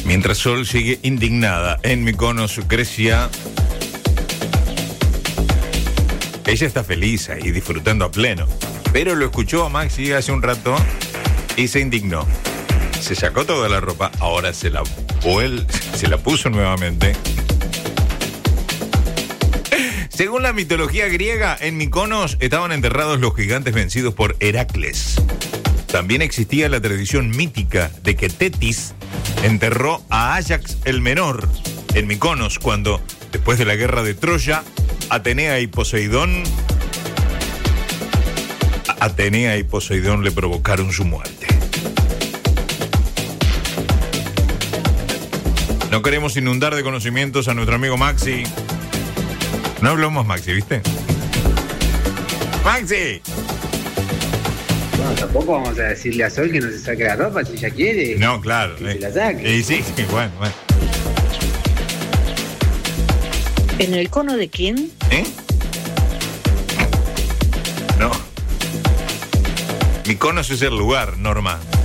Mientras Sol sigue indignada en Mykonos, Grecia. Ella está feliz ahí, disfrutando a pleno. Pero lo escuchó a Maxi hace un rato y se indignó. Se sacó toda la ropa, ahora se la puso nuevamente. Según la mitología griega, en Mykonos estaban enterrados los gigantes vencidos por Heracles. También existía la tradición mítica de que Tetis enterró a Áyax el Menor en Mykonos cuando, después de la guerra de Troya, Atenea y Poseidón le provocaron su muerte. No queremos inundar de conocimientos a nuestro amigo Maxi. No hablamos Maxi, ¿viste? ¡Maxi! No, tampoco vamos a decirle a Sol que no se saque la ropa si ella quiere. No, claro. Que se la saque. Sí, bueno. ¿En el cono de quién? ¿Eh? No. Mykonos es el lugar, Norma.